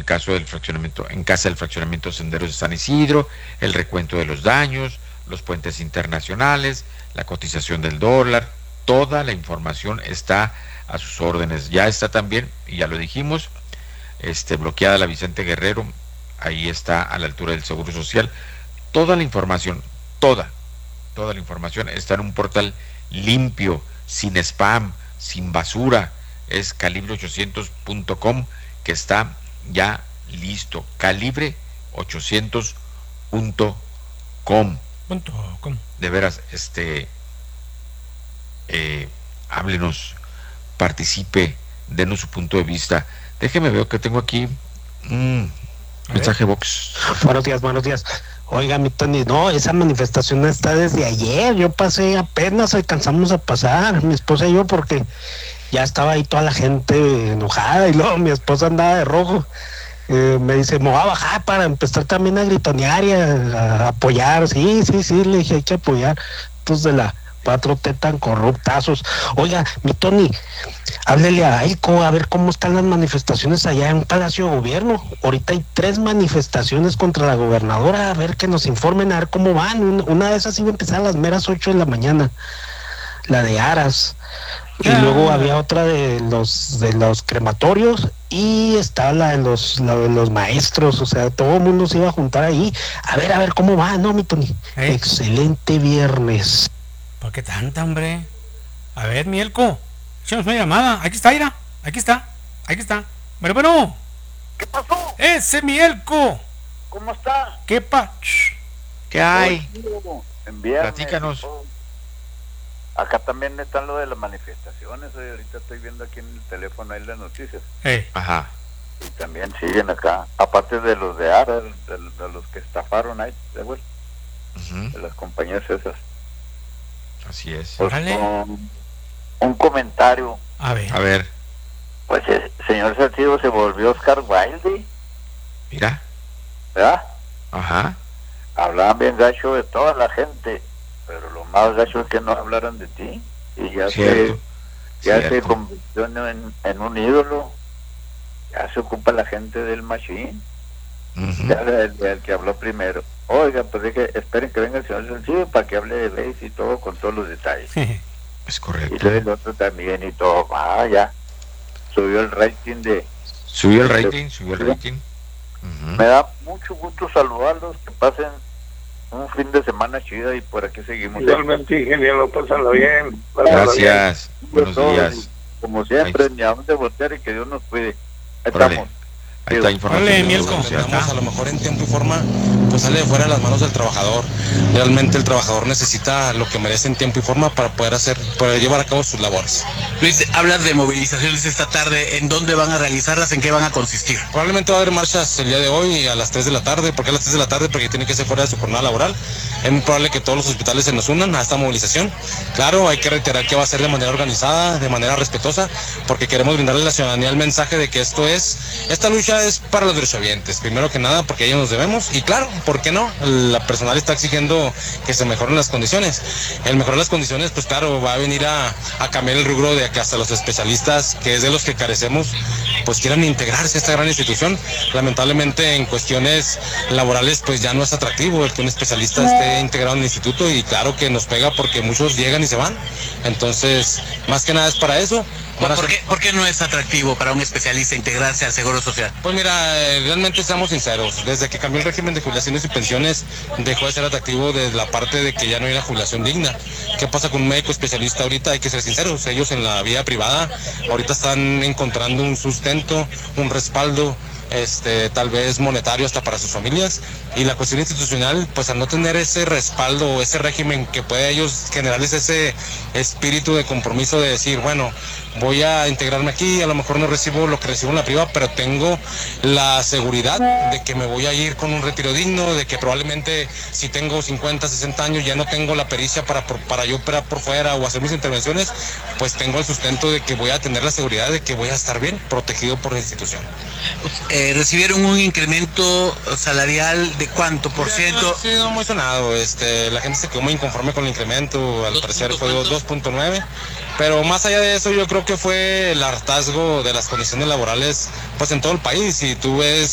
el caso del fraccionamiento, en casa del fraccionamiento Senderos de San Isidro, el recuento de los daños, los puentes internacionales, la cotización del dólar, toda la información está a sus órdenes. Ya está también, y ya lo dijimos, bloqueada la Vicente Guerrero, ahí está a la altura del Seguro Social. Toda la información, toda la información está en un portal limpio, sin spam, sin basura. Es calibre800.com, que está ya listo. Calibre800.com. De veras, háblenos, participe, denos su punto de vista. Déjeme ver que tengo aquí mensaje box. Buenos días. Oiga, mi Tony, no, esa manifestación está desde ayer. Yo pasé, apenas alcanzamos a pasar, mi esposa y yo, porque ya estaba ahí toda la gente enojada, y luego mi esposa andaba de rojo. Me dice, me voy a bajar para empezar también a gritonear y a apoyar. Sí, le dije, hay que apoyar. Pues de la 4T tan corruptazos. Oiga, mi Tony, háblele a Aiko a ver cómo están las manifestaciones allá en Palacio de Gobierno. Ahorita hay 3 manifestaciones contra la gobernadora, a ver que nos informen, a ver cómo van. Una de esas iba a empezar a las meras 8 de la mañana, la de Aras. Y luego había otra de los crematorios, y está la de los maestros. O sea, todo el mundo se iba a juntar ahí. A ver cómo va, ¿no, mi Tony? Excelente viernes. ¿Por qué tanta, hombre? A ver, Mielco, echamos una llamada. Aquí está, Ira. Aquí está. Bueno. ¿Qué pasó? Ese Mielco. ¿Cómo está? ¿Qué hay? En viernes. Platícanos. Acá también están lo de las manifestaciones. Ahorita estoy viendo aquí en el teléfono ahí las noticias. Ajá. Y también siguen acá, aparte de los de Ara, de los que estafaron ahí, de las compañías esas. Así es. Pues, un comentario. A ver. Pues el señor Salcido se volvió Oscar Wilde. Mira. ¿Verdad? Ajá. Hablaban bien gacho de toda la gente, pero lo más gacho es que no hablaran de ti. Y ya se convirtió en un ídolo. Ya se ocupa la gente del machine. Ya el que habló primero. Oiga, pues dije, esperen que venga el señor Salcido para que hable de base y todo con todos los detalles. Es correcto. Y luego el otro también y todo. Ya subió el rating Subió el rating. Me da mucho gusto saludarlos, que pasen un fin de semana chida, y por aquí seguimos. Igualmente, ingeniero, pásalo bien. Gracias. Buenos días. Como siempre, ni a dónde voltear, y que Dios nos cuide. Estamos. Ahí está información. Mielco. A lo mejor en tiempo y forma, pues sale de fuera de las manos del trabajador. Realmente el trabajador necesita lo que merece en tiempo y forma para poder llevar a cabo sus labores. Luis, hablas de movilizaciones esta tarde. ¿En dónde van a realizarlas? ¿En qué van a consistir? Probablemente va a haber marchas el día de hoy a las 3 de la tarde. ¿Por qué a las 3 de la tarde? Porque tiene que ser fuera de su jornada laboral. Es muy probable que todos los hospitales se nos unan a esta movilización. Claro, hay que reiterar que va a ser de manera organizada, de manera respetuosa, porque queremos brindarle a la ciudadanía el mensaje de que esta lucha es para los derechohabientes, primero que nada porque a ellos nos debemos, y claro, ¿por qué no? La personal está exigiendo que se mejoren las condiciones. El mejorar las condiciones, pues claro, va a venir a cambiar el rubro de que hasta los especialistas, que es de los que carecemos, pues quieran integrarse a esta gran institución. Lamentablemente en cuestiones laborales pues ya no es atractivo el que un especialista esté integrado en el instituto, y claro que nos pega porque muchos llegan y se van. Entonces, más que nada es para eso. ¿Por qué no es atractivo para un especialista integrarse al Seguro Social? Pues mira, realmente seamos sinceros, desde que cambió el régimen de jubilaciones y pensiones dejó de ser atractivo desde la parte de que ya no hay una jubilación digna. ¿Qué pasa con un médico especialista ahorita? Hay que ser sinceros, ellos en la vida privada ahorita están encontrando un sustento, un respaldo, tal vez monetario hasta para sus familias, y la cuestión institucional, pues al no tener ese respaldo, ese régimen que puede a ellos generarles ese espíritu de compromiso de decir, bueno, voy a integrarme aquí, a lo mejor no recibo lo que recibo en la privada, pero tengo la seguridad de que me voy a ir con un retiro digno, de que probablemente si tengo 50, 60 años ya no tengo la pericia para yo operar por fuera o hacer mis intervenciones, pues tengo el sustento de que voy a tener la seguridad de que voy a estar bien protegido por la institución. ¿Recibieron un incremento salarial de cuánto por ciento? Sí, no muy sonado. La gente se quedó muy inconforme con el incremento, al parecer fue 2.9, pero más allá de eso yo creo que fue el hartazgo de las condiciones laborales pues en todo el país. Si tú ves